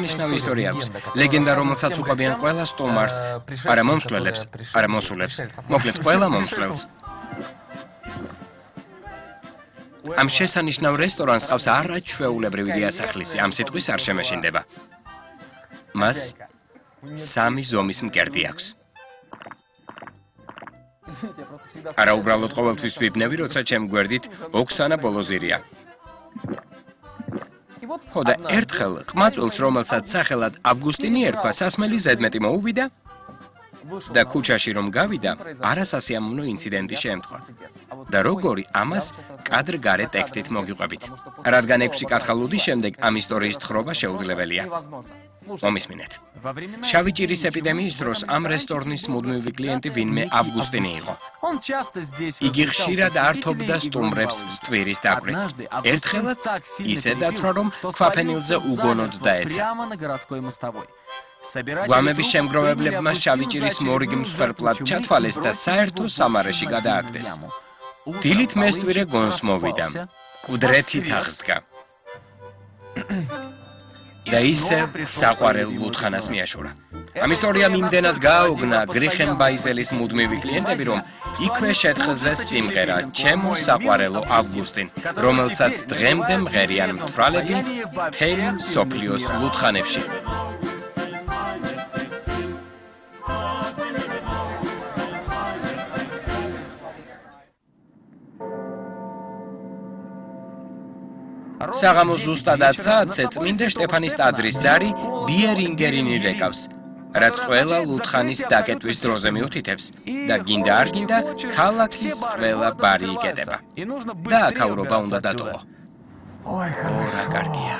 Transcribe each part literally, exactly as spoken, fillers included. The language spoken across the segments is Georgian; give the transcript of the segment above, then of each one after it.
შესანიშნავი ისტორია აქვს. ლეგენდა, რომელსაც უყვებიან ყველა სტუმარს, არა მომსვლელებს, არა მოსულებს, მოკლედ ყველა მომსვლელს. ამ შესანიშნავ რესტორანს ყავს არაჩვეულებრივი დიასახლისი, ამ სიტყვის არ შემეშინდება. მას სამი ზომის მკერდი აქვს. არა უბრალოდ ყოველთვის ვიბნევი, როცა ჩემ გვერდით ოქსანა ბოლოზირია. ხო და ერთხელ ყმაწვილს, რომელსაც სახელად ავგუსტინი ერქვა, სასმელი ზედმეტი მოუვიდა და ქუჩაში რომ გავიდა, არასასიამოვნო ინციდენტი შეემთხვა. და როგორი ამას კადრ-გარე ტექსტით მოგიყვებით. რადგან ექვსი კათხალუდის შემდეგ ამ ისტორიის თხრობა შეუძლებელია. მომისმინეთ. შავი ჭირის ეპიდემიის დროს ამ რესტორნის მუდმივი კლიენტი ვინმე ავგუსტინი იყო. იგი ხშირად ართობდა სტუმრებს სტვირის დაკვრით. ერთხელაც ისე დათვრა, რომ ქვაფენილზე უგონოდ დაეცა. გვამების შემგროვებლებმა შავი ჭირის მორიგი მსხვერპლად ჩათვალეს და საერთო სამარეში გადააგდეს. დილით მესტვირე გონს მოვიდა. მკვდრეთით აღსდგა. და ისე საყვარელ ლუთხანას მიაშურა. ამ ისტორიამ იმდენად გააოგნა გრიხენბაიზელის მუდმივი კლიენტები, რომ იქვე შეთხზეს სიმღერა ჩემო საყვარელო ავგუსტინ, რომელსაც დღემდე მღერიან მთვრალები მთელი მსოფლიოს ლუთხანებში. საღამოს ზუსტადად საათზე წმინდა შტეფანის ტაძრის ზარი ბიერინგერინი რეკავს, რაც ყველა ლუთხანის დაკეტვის დროზე მიუთითებს და გინდა არ გინდა ქალაქის ყველა ბარი იკეტება. და აქაურობა უნდა დატოვო. ო, რა კარგია.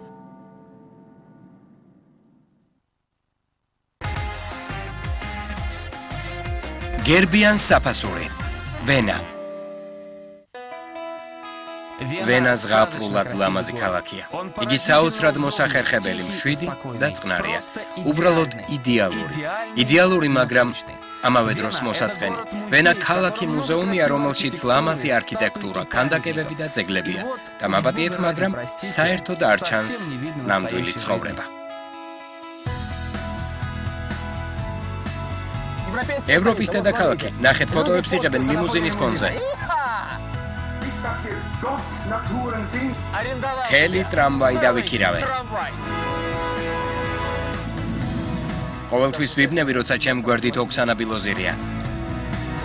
გერბიან საფასური. ვენა. ვენა ზღაპრულად ლამაზი ქალაქია. იგი საოცრად მოსახერხებელი, მშვიდი და წყნარია. უბრალოდ იდეალური. იდეალური, მაგრამ ამავე დროს მოსაწყენი. ვენა ქალაქი მუზეუმია, რომელშიც ლამაზი არქიტექტურა, ქანდაკებები და ძეგლებია. დამაბატიეთ, მაგრამ საერთოდ არ ჩანს ნამდვილი ცხოვრება. ევროპის დედაქალაქი. ნახეთ ფოტოებს იღებენ ლიმუზინის ფონზე. მთელი ტრამვაი დავიქირავე. ყოველთვის ვიბნევი, როცა ჩემ გვერდით ოქსანა ბილოზირია.